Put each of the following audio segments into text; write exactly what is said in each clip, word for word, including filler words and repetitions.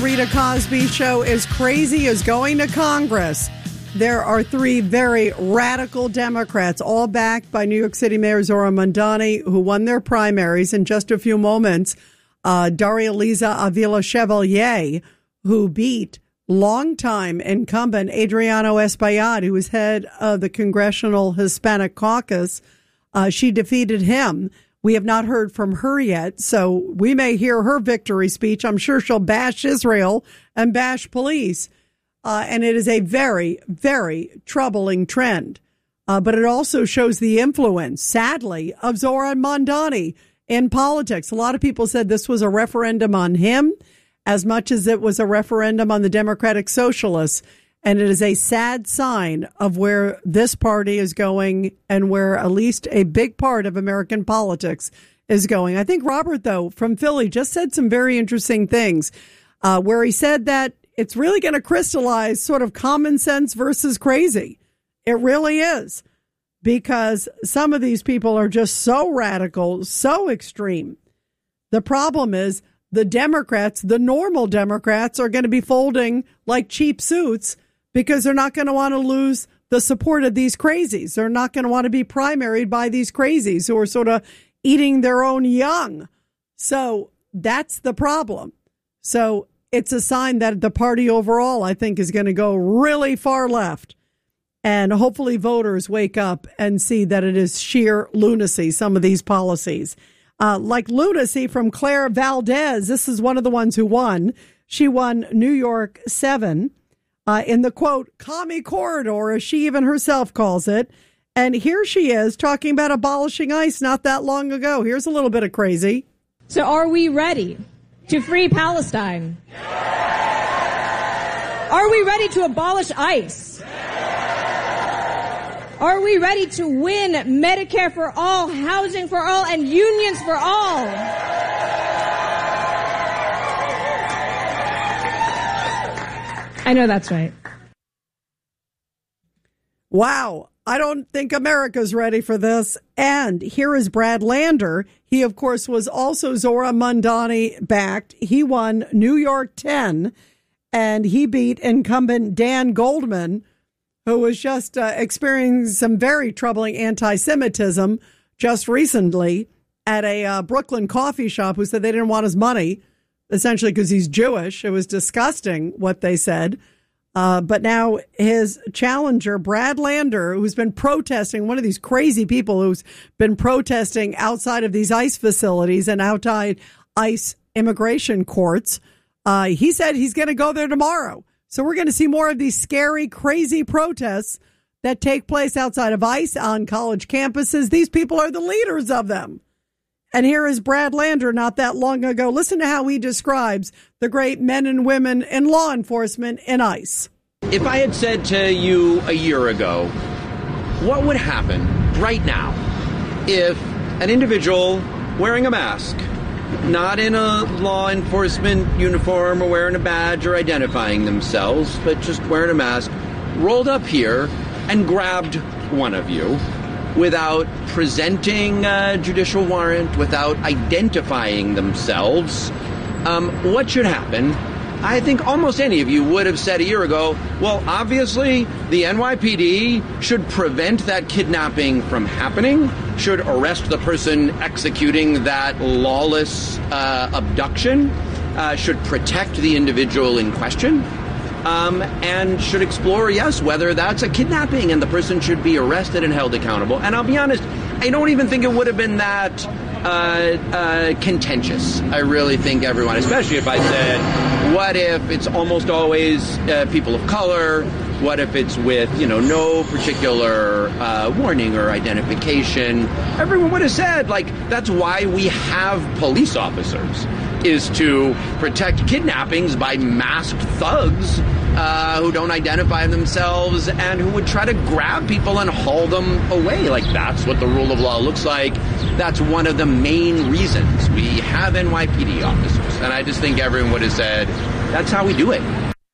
Rita Cosby Show is crazy as going to Congress. There are three very radical Democrats, all backed by New York City Mayor Zohran Mamdani, who won their primaries. In just a few moments, uh, Daria-Liza Avila-Chevalier, who beat longtime incumbent Adriano Espaillat, who was head of the Congressional Hispanic Caucus. Uh, she defeated him. We have not heard from her yet, so we may hear her victory speech. I'm sure she'll bash Israel and bash police. Uh, and it is a very, very troubling trend. Uh, but it also shows the influence, sadly, of Zohran Mamdani in politics. A lot of people said this was a referendum on him as much as it was a referendum on the Democratic Socialists. And it is a sad sign of where this party is going and where at least a big part of American politics is going. I think Robert, though, from Philly, just said some very interesting things uh, where he said that it's really going to crystallize sort of common sense versus crazy. It really is, because some of these people are just so radical, so extreme. The problem is the Democrats, the normal Democrats, are going to be folding like cheap suits because they're not going to want to lose the support of these crazies. They're not going to want to be primaried by these crazies who are sort of eating their own young. So that's the problem. So it's a sign that the party overall, I think, is going to go really far left. And hopefully voters wake up and see that it is sheer lunacy, some of these policies. Uh, like lunacy from Claire Valdez. This is one of the ones who won. She won New York seven. Uh, in the, quote, commie corridor, as she even herself calls it. And here she is talking about abolishing ICE not that long ago. Here's a little bit of crazy. So are we ready to free Palestine? Are we ready to abolish ICE? Are we ready to win Medicare for all, housing for all, and unions for all? I know that's right. Wow. I don't think America's ready for this. And here is Brad Lander. He, of course, was also Zohran Mamdani backed. He won New York ten, and he beat incumbent Dan Goldman, who was just uh, experiencing some very troubling anti-Semitism just recently at a uh, Brooklyn coffee shop, who said they didn't want his money, essentially because he's Jewish. It was disgusting what they said. Uh, but now his challenger, Brad Lander, who's been protesting, one of these crazy people who's been protesting outside of these ICE facilities and outside ICE immigration courts, uh, he said he's going to go there tomorrow. So we're going to see more of these scary, crazy protests that take place outside of ICE on college campuses. These people are the leaders of them. And here is Brad Lander not that long ago. Listen to how he describes the great men and women in law enforcement in ICE. If I had said to you a year ago, what would happen right now if an individual wearing a mask, not in a law enforcement uniform or wearing a badge or identifying themselves, but just wearing a mask, rolled up here and grabbed one of you without presenting a judicial warrant, without identifying themselves, um, what should happen? I think almost any of you would have said a year ago, well, obviously, the N Y P D should prevent that kidnapping from happening, should arrest the person executing that lawless uh, abduction, uh, should protect the individual in question, um, and should explore, yes, whether that's a kidnapping and the person should be arrested and held accountable. And I'll be honest, I don't even think it would have been that uh, uh, contentious. I really think everyone, especially if I said, what if it's almost always uh, people of color? What if it's with, you know, no particular uh, warning or identification? Everyone would have said, like, that's why we have police officers, is to protect kidnappings by masked thugs uh, who don't identify themselves and who would try to grab people and haul them away. Like, that's what the rule of law looks like. That's one of the main reasons we have N Y P D officers. And I just think everyone would have said, that's how we do it.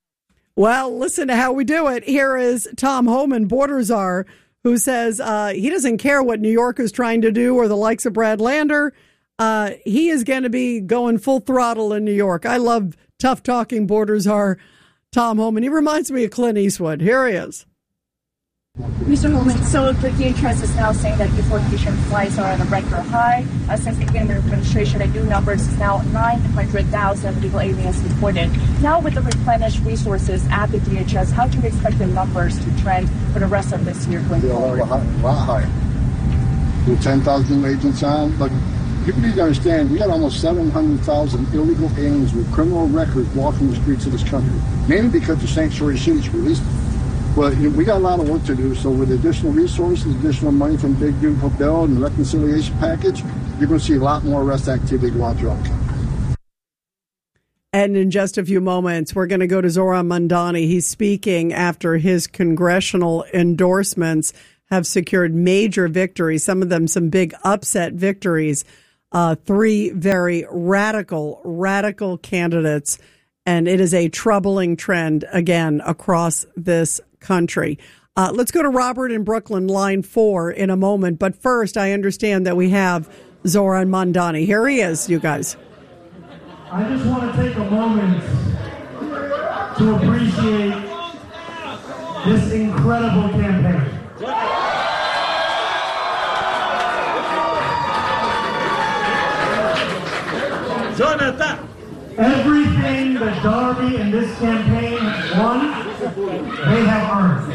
Well, listen to how we do it. Here is Tom Homan, border czar, who says uh, he doesn't care what New York is trying to do or the likes of Brad Lander. Uh, he is going to be going full throttle in New York. I love tough talking borders are. Tom Homan, he reminds me of Clint Eastwood. Here he is. Mister Homan, so the D H S is now saying that deportation flights are at a record high. Uh, since the beginning of the administration, the new numbers is now nine hundred thousand illegal aliens deported. Now with the replenished resources at the D H S, how do you expect the numbers to trend for the rest of this year going forward? A lot, a lot higher. With ten thousand agents on, but people need to understand, we got almost seven hundred thousand illegal aliens with criminal records walking the streets of this country, mainly because the sanctuary cities released them. But you know, we got a lot of work to do, so with additional resources, additional money from Big Beautiful Bill and the reconciliation package, you're going to see a lot more arrest activity go out throughout the country. And in just a few moments, we're going to go to Zohran Mamdani. He's speaking after his congressional endorsements have secured major victories, some of them some big upset victories. Uh, three very radical, radical candidates. And it is a troubling trend, again, across this country. Uh, let's go to Robert in Brooklyn, line four, in a moment. But first, I understand that we have Zohran Mamdani. Here he is, you guys. I just want to take a moment to appreciate this incredible campaign. Jonathan! Everything that Darby and this campaign won, they have earned.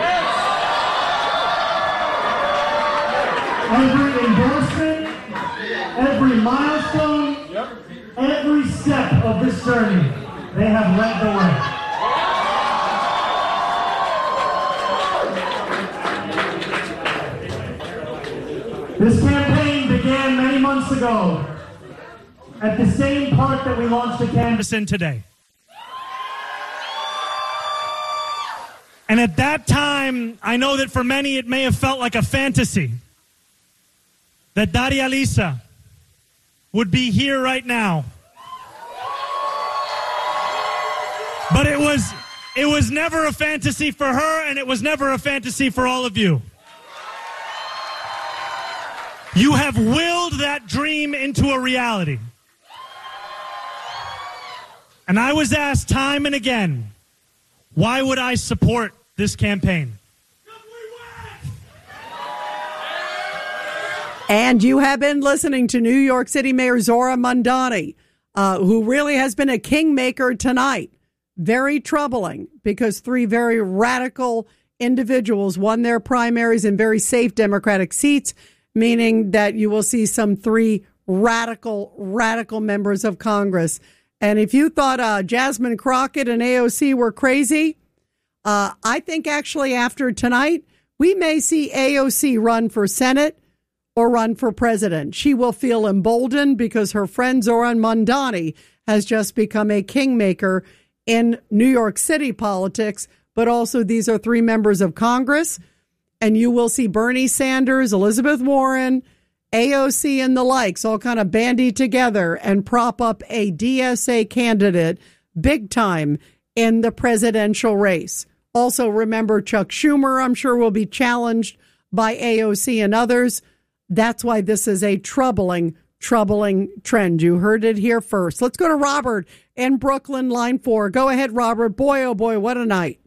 Every endorsement, every milestone, every step of this journey, they have led the way. This campaign began many months ago at the same park that we launched the canvas in today. And at that time, I know that for many it may have felt like a fantasy that Daria Lisa would be here right now. But it was it was never a fantasy for her, and it was never a fantasy for all of you. You have willed that dream into a reality. And I was asked time and again, why would I support this campaign? And you have been listening to New York City Mayor Zohran Mamdani, uh, who really has been a kingmaker tonight. Very troubling because three very radical individuals won their primaries in very safe Democratic seats, meaning that you will see some three radical, radical members of Congress. And if you thought uh, Jasmine Crockett and A O C were crazy, uh, I think actually after tonight, we may see A O C run for Senate or run for president. She will feel emboldened because her friend Zohran Mamdani has just become a kingmaker in New York City politics. But also these are three members of Congress. And you will see Bernie Sanders, Elizabeth Warren, A O C and the likes all kind of bandy together and prop up a D S A candidate big time in the presidential race. Also, remember Chuck Schumer, I'm sure, will be challenged by A O C and others. That's why this is a troubling, troubling trend. You heard it here first. Let's go to Robert in Brooklyn, line four. Go ahead, Robert. Boy, oh boy, what a night.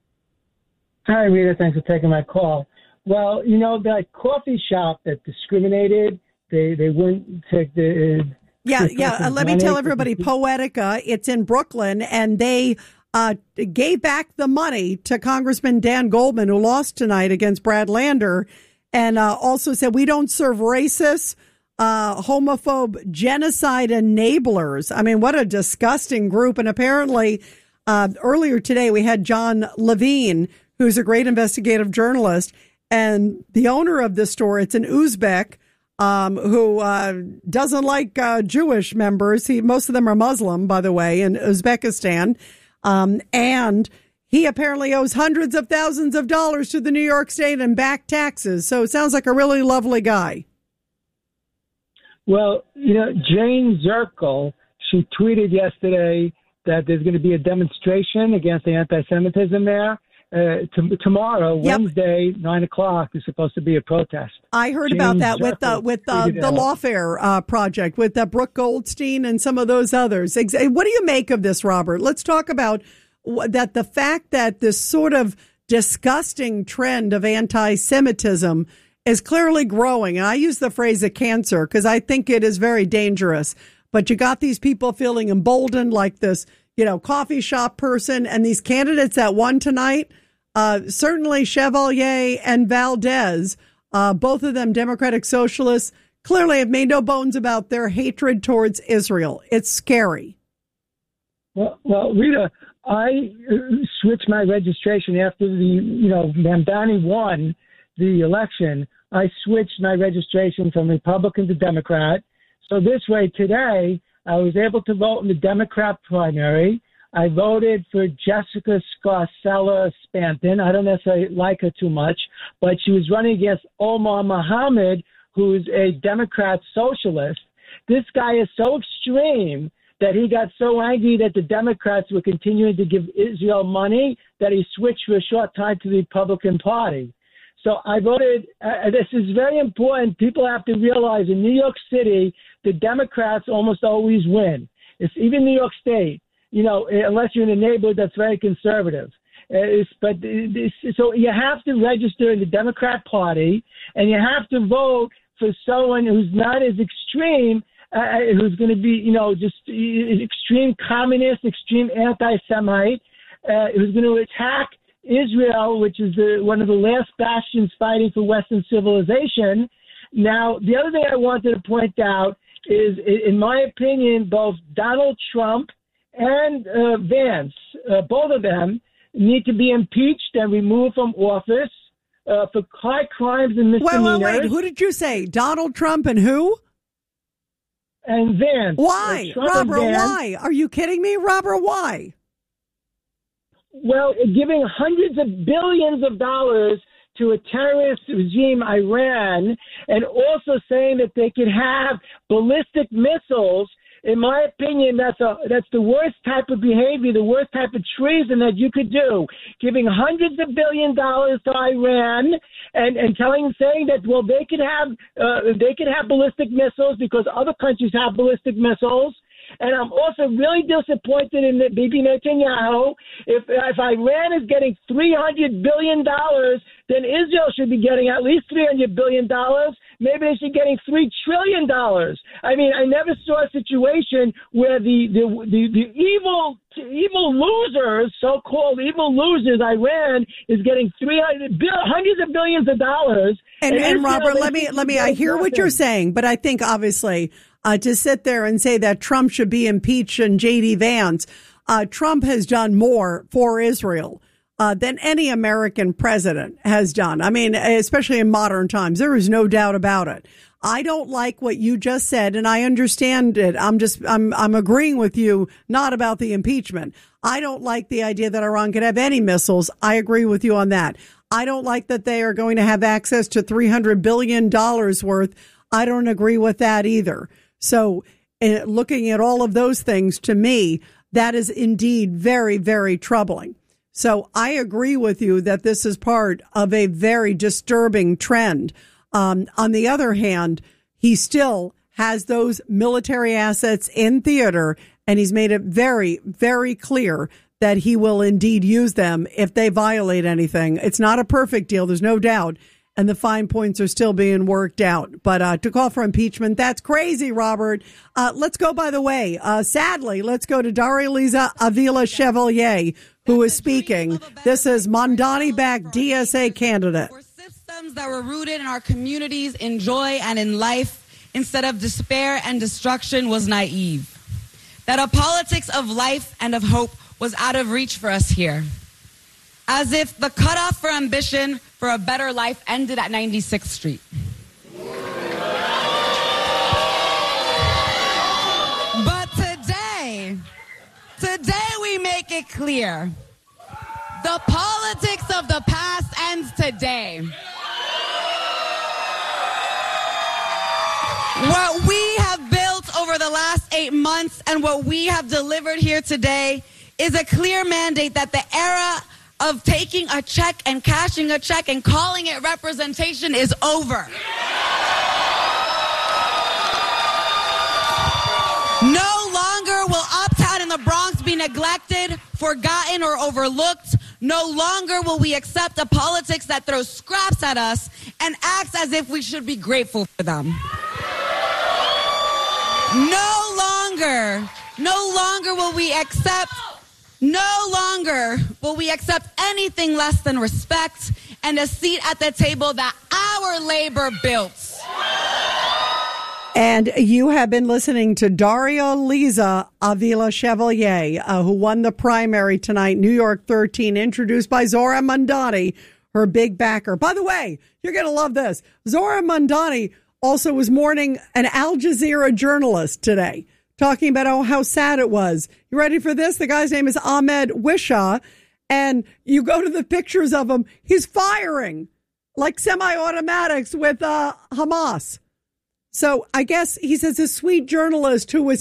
Hi, Rita. Thanks for taking my call. Well, you know, that coffee shop that discriminated, they, they wouldn't take the... Yeah, yeah. Uh, let me tell everybody, Poetica, it's in Brooklyn, and they uh, gave back the money to Congressman Dan Goldman, who lost tonight against Brad Lander, and uh, also said, we don't serve racists, uh, homophobe, genocide enablers. I mean, what a disgusting group. And apparently, uh, earlier today, we had John Levine, who's a great investigative journalist, and the owner of this store, it's an Uzbek, um, who uh, doesn't like uh, Jewish members. He, most of them are Muslim, by the way, in Uzbekistan. Um, and he apparently owes hundreds of thousands of dollars to the New York State in back taxes. So it sounds like a really lovely guy. Well, you know, Jane Zirkle, she tweeted yesterday that there's going to be a demonstration against the anti-Semitism there. uh, t- tomorrow, Yep. Wednesday, nine o'clock, is supposed to be a protest. I heard James about that with uh, Zucker with uh, tweeted the out. Lawfare uh, project with uh, Brooke Goldstein and some of those others. Ex- What do you make of this, Robert? Let's talk about wh- that. The fact that this sort of disgusting trend of anti-Semitism is clearly growing. And I use the phrase a cancer because I think it is very dangerous. But you got these people feeling emboldened, like this, you know, coffee shop person, and these candidates that won tonight. Uh, certainly Chevalier and Valdez, uh, both of them Democratic Socialists, clearly have made no bones about their hatred towards Israel. It's scary. Well, well, Rita, I uh, switched my registration after the, you know, Mamdani won the election. I switched my registration from Republican to Democrat. So this way today, I was able to vote in the Democrat primary. I voted for Jessica Scarcella Spanton. I don't necessarily like her too much, but she was running against Omar Mohammed, who's a Democrat socialist. This guy is so extreme that he got so angry that the Democrats were continuing to give Israel money that he switched for a short time to the Republican Party. So I voted. Uh, this is very important. People have to realize in New York City, the Democrats almost always win. It's even New York State. You know, unless you're in a neighborhood that's very conservative. Uh, it's, but it's, so you have to register in the Democrat Party, and you have to vote for someone who's not as extreme, uh, who's going to be, you know, just extreme communist, extreme anti-Semite, uh, who's going to attack Israel, which is the, one of the last bastions fighting for Western civilization. Now, the other thing I wanted to point out is, in my opinion, both Donald Trump and uh, Vance, uh, both of them, need to be impeached and removed from office uh, for high crimes and misdemeanors. Wait, wait, wait. Who did you say? Donald Trump and who? And Vance. Why? Uh, Robert, Vance. why? Are you kidding me, Robert? Why? Well, giving hundreds of billions of dollars to a terrorist regime, Iran, and also saying that they could have ballistic missiles. In my opinion, that's a that's the worst type of behavior, the worst type of treason that you could do. Giving hundreds of billion dollars to Iran and, and telling saying that well they could have uh, they could have ballistic missiles because other countries have ballistic missiles. And I'm also really disappointed in Bibi Netanyahu. If if Iran is getting three hundred billion dollars, then Israel should be getting at least three hundred billion dollars. Maybe they should be getting three trillion dollars. I mean, I never saw a situation where the, the, the, the evil evil losers, so-called evil losers, Iran, is getting three hundred hundreds of billions of dollars. And, and, and Robert, let me, let me, I hear nothing. what you're saying, but I think obviously uh, to sit there and say that Trump should be impeached and J D Vance, uh, Trump has done more for Israel uh, than any American president has done. I mean, especially in modern times, there is no doubt about it. I don't like what you just said, and I understand it. I'm just, I'm, I'm agreeing with you, not about the impeachment. I don't like the idea that Iran could have any missiles. I agree with you on that. I don't like that they are going to have access to three hundred billion dollars worth. I don't agree with that either. So uh, looking at all of those things, to me, that is indeed very, very troubling. So I agree with you that this is part of a very disturbing trend. Um, on the other hand, he still has those military assets in theater, and he's made it very, very clear that he will indeed use them if they violate anything. It's not a perfect deal, there's no doubt, and the fine points are still being worked out. But uh, to call for impeachment, that's crazy, Robert. Uh, let's go, by the way, uh, sadly, let's go to Daria-Liza Avila Chevalier, who is speaking. This is Mamdani-backed D S A candidate. Systems that were rooted in our communities in joy and in life instead of despair and destruction was naive. That a politics of life and of hope was out of reach for us here. As if the cutoff for ambition for a better life ended at ninety-sixth Street. But today, today we make it clear. The politics of the past ends today. What we have built over the last eight months and what we have delivered here today is a clear mandate that the era of taking a check and cashing a check and calling it representation is over. No longer will Uptown and the Bronx be neglected, forgotten, or overlooked. No longer will we accept a politics that throws scraps at us and acts as if we should be grateful for them. No longer, no longer will we accept, no longer will we accept anything less than respect and a seat at the table that our labor built. And you have been listening to Daria Liza Avila Chevalier, uh, who won the primary tonight, New York thirteen, introduced by Zora Mandani, her big backer. By the way, you're going to love this. Zora Mandani also was mourning an Al Jazeera journalist today, talking about oh, how sad it was. You ready for this? The guy's name is Ahmed Wisha, and you go to the pictures of him. He's firing like semi-automatics with uh, Hamas. So I guess he says a sweet journalist who was